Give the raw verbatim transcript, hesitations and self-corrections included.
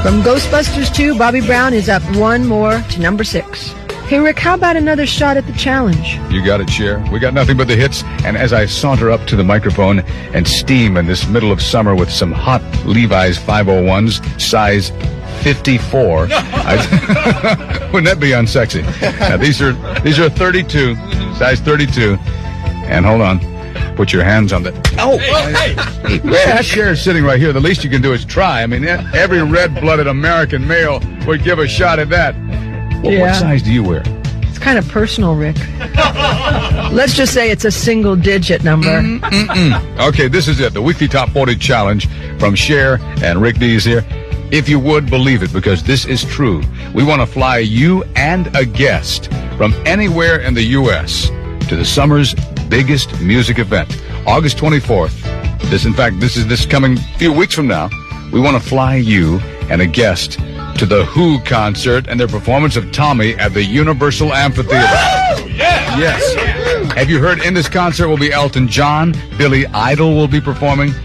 From Ghostbusters two, Bobby Brown is up one more to number six. Hey, Rick, how about another shot at the challenge? You got it, Cher. We got nothing but the hits. And as I saunter up to the microphone and steam in this middle of summer with some hot Levi's five oh ones, size fifty-four, I, wouldn't that be unsexy? Now, these are these are thirty-two, size thirty-two. And hold on. Put your hands on the... Oh! Hey, hey. Yeah, Cher's sitting right here. The least you can do is try. I mean, every red-blooded American male would give a shot at that. Well, yeah. What size do you wear? It's kind of personal, Rick. Let's just say it's a single-digit number. Mm-mm. Okay, this is it. The Weekly Top forty Challenge from Cher and Rick Dees here. If you would believe it, because this is true, we want to fly you and a guest from anywhere in the U S to the summer's biggest music event, August twenty-fourth. This, in fact, this is this coming few weeks from now. We want to fly you and a guest to the Who concert and their performance of Tommy at the Universal Amphitheater. Woo! Yeah! Yes. Have you heard in this concert will be Elton John, Billy Idol will be performing,